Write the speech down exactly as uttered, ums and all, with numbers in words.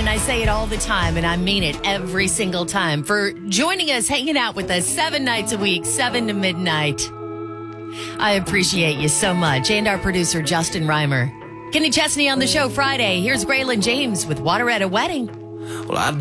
and I say it all the time, and I mean it every single time, for joining us, hanging out with us seven nights a week, seven to midnight. I appreciate you so much. And our producer, Justin Reimer. Kenny Chesney on the show Friday. Here's Braylon James with Water at a Wedding. Well, I